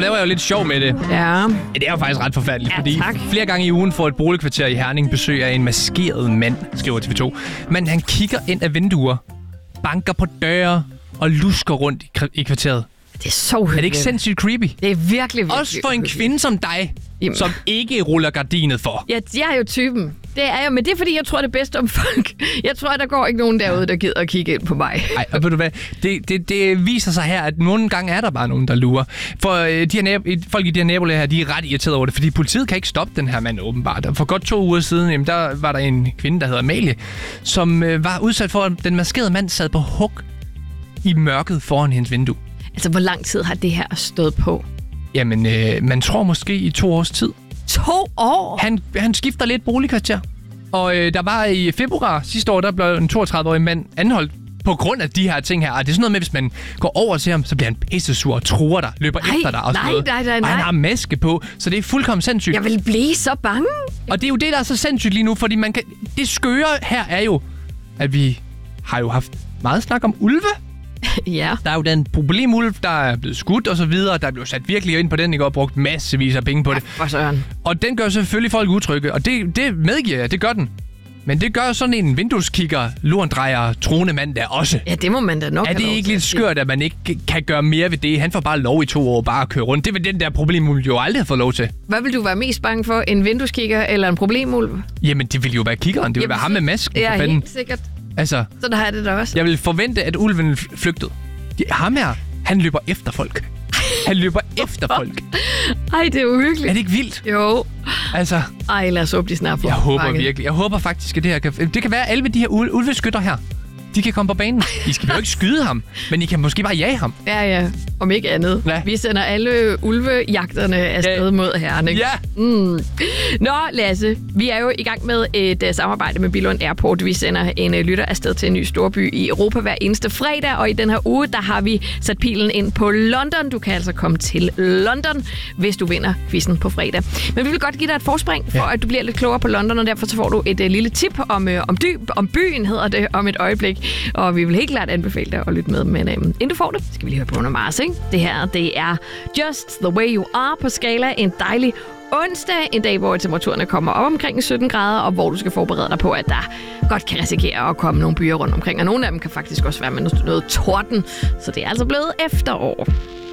laver jo lidt sjov med det. Ja. Det er jo faktisk ret forfærdeligt, Ja, fordi tak. flere gange i ugen får et boligkvarter i Herning besøg af en maskeret mand, skriver TV2. Men han kigger ind af vinduer, banker på døre og lusker rundt i kvarteret. Det er så hyggeligt. Er det ikke sindssygt creepy? Det er virkelig Også for en kvinde som dig, Jamen. som ikke ruller gardinet for. Ja, jeg er jo typen. Det er jo, men det er fordi, jeg tror det bedste om folk. Jeg tror, der går ikke nogen derude, der gider at kigge ind på mig. Nej, og ved du hvad? Det viser sig her, at nogle gange er der bare nogen, der lurer. For folk i de her nabolag her, de er ret irriteret over det, fordi politiet kan ikke stoppe den her mand åbenbart. Og for godt 2 uger siden, jamen, der var der en kvinde, der hedder Amalie, som var udsat for, at den maskerede mand sad på hug i mørket foran hendes vindue. Altså, hvor lang tid har det her stået på? Jamen, man tror måske i 2 års tid. 2 år? Han skifter lidt boligkvarter. Og der var i februar sidste år, der blev en 32-årig mand anholdt på grund af de her ting her. Og det er sådan noget med, hvis man går over til ham, så bliver han pissesur og truer dig, løber efter dig og sådan noget. Nej. Og han har maske på, så det er fuldkommen sindssygt. Jeg vil blive så bange. Og det er jo det, der er så sindssygt lige nu, fordi det skøre her er jo, at vi har jo haft meget snak om ulve. Ja. Der er jo den problemulv, der er blevet skudt og så videre. Der er blevet sat virkelig ind på den, ikke? Og brugt massevis af penge på det. For søren. Og den gør selvfølgelig folk utrygge, og det medgiver jeg, det gør den. Men det gør sådan en vindueskikker, lurendrejer, troende mand der også. Ja, det må man da nok Er det ikke lidt skørt, at man ikke kan gøre mere ved det? Han får bare lov i 2 år bare at køre rundt. Det vil den der problemulv jo aldrig have fået lov til. Hvad vil du være mest bange for? En vindueskikker eller en problemulv? Jamen, det vil jo være kiggeren. Det vil være ham med masken. Ja, for fanden. helt sikkert. Altså, Så der har det da også. jeg vil forvente, at ulven flygtede. Ham her, han løber efter folk. Han løber efter folk. Ej, det er uhyggeligt. Er det ikke vildt? Jo. Altså, Ej, lad os håbe, de snart får jeg håber fanget. virkelig. Jeg håber faktisk, at det her kan... Det kan være, at alle de her ulveskytter her, de kan komme på banen. I skal jo ikke skyde ham, men I kan måske bare jage ham. Ja. Om ikke andet. Ja. Vi sender alle ulvejagterne afsted mod Herning. Ja! Nå, Lasse. Vi er jo i gang med et samarbejde med Billund Airport. Vi sender en lytter afsted til en ny storby i Europa hver eneste fredag. Og i den her uge, der har vi sat pilen ind på London. Du kan altså komme til London, hvis du vinder quizzen på fredag. Men vi vil godt give dig et forspring, for at du bliver lidt klogere på London. Og derfor så får du et lille tip om byen, hedder det, om et øjeblik. Og vi vil helt klart anbefale dig at lytte med. Men inden du får det, skal vi lige høre Bruno Mars, ikke? Det her, det er Just the Way You Are på skala. En dejlig onsdag. En dag, hvor temperaturerne kommer op omkring 17 grader, og hvor du skal forberede dig på, at der godt kan risikere at komme nogle byer rundt omkring. Og nogle af dem kan faktisk også være med noget torden. Så det er altså blevet efterår.